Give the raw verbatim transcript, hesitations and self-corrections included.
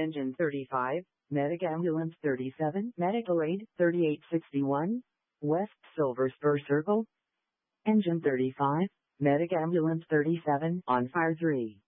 Engine thirty-five, Medic Ambulance thirty-seven, Medical Aid thirty-eight sixty-one, West Silver Spur Circle. Engine thirty-five, Medic Ambulance thirty-seven, on fire three.